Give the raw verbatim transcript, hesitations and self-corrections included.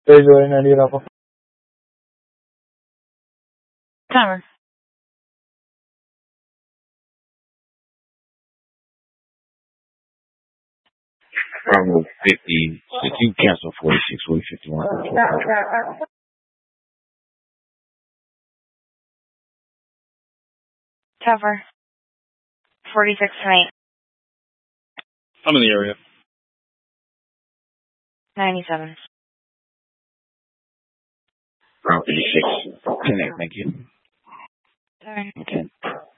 thirty-four ninety ako. Timer. Bravo fifty. Did you cancel forty-six, wait fifty-one? Cover. forty-six tonight. I'm in the area. ninety-seven. Bravo fifty-six. Connect, thank you. Sorry. Okay.